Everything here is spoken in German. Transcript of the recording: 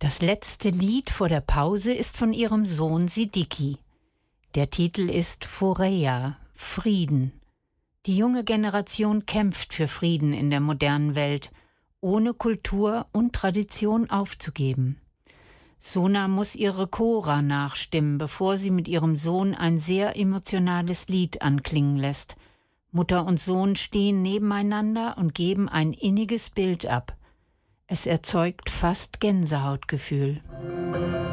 Das letzte Lied vor der Pause ist von ihrem Sohn Siddiqui. Der Titel ist Foreya, Frieden. Die junge Generation kämpft für Frieden in der modernen Welt, ohne Kultur und Tradition aufzugeben. Sona muss ihre Chora nachstimmen, bevor sie mit ihrem Sohn ein sehr emotionales Lied anklingen lässt. Mutter und Sohn stehen nebeneinander und geben ein inniges Bild ab. Es erzeugt fast Gänsehautgefühl.